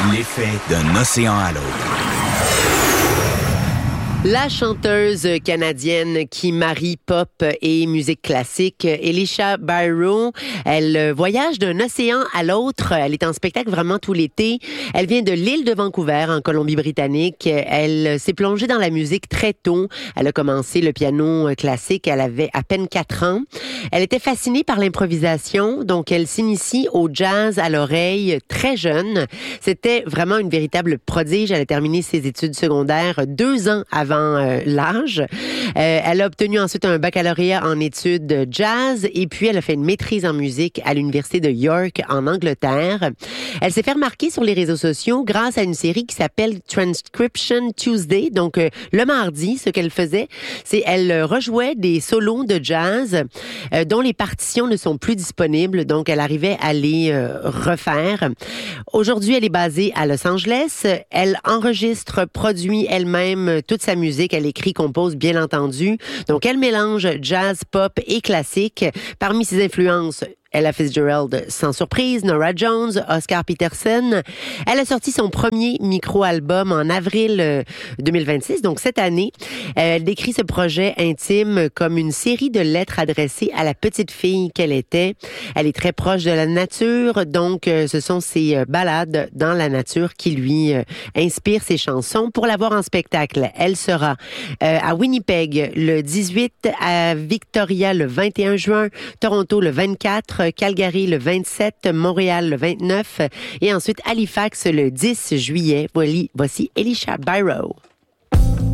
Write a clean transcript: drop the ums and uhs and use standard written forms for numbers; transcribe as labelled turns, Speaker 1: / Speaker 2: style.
Speaker 1: L'effet d'un océan à l'autre.
Speaker 2: La chanteuse canadienne qui marie pop et musique classique, Elisha Barrow, elle voyage d'un océan à l'autre. Elle est en spectacle vraiment tout l'été. Elle vient de l'île de Vancouver, en Colombie-Britannique. Elle s'est plongée dans la musique très tôt. Elle a commencé le piano classique. Elle avait à peine 4 ans. Elle était fascinée par l'improvisation, donc elle s'initie au jazz à l'oreille très jeune. C'était vraiment une véritable prodige. Elle a terminé ses études secondaires 2 ans avant l'âge. Elle a obtenu ensuite un baccalauréat en études jazz et puis elle a fait une maîtrise en musique à l'Université de York en Angleterre. Elle s'est fait remarquer sur les réseaux sociaux grâce à une série qui s'appelle Transcription Tuesday. Donc, le mardi, ce qu'elle faisait, c'est elle rejouait des solos de jazz dont les partitions ne sont plus disponibles. Donc, elle arrivait à les refaire. Aujourd'hui, elle est basée à Los Angeles. Elle enregistre, produit elle-même toute sa musique. Elle écrit, compose, bien entendu. Donc, elle mélange jazz, pop et classique. Parmi ses influences, Ella Fitzgerald, sans surprise, Norah Jones, Oscar Peterson. Elle a sorti son premier micro-album en avril 2026, donc cette année. Elle décrit ce projet intime comme une série de lettres adressées à la petite fille qu'elle était. Elle est très proche de la nature, donc ce sont ses ballades dans la nature qui lui inspirent ses chansons. Pour la voir en spectacle, elle sera à Winnipeg le 18, à Victoria le 21 juin, Toronto le 24, Calgary le 27, Montréal le 29 et ensuite Halifax le 10 juillet. Voici Elisha Barrow.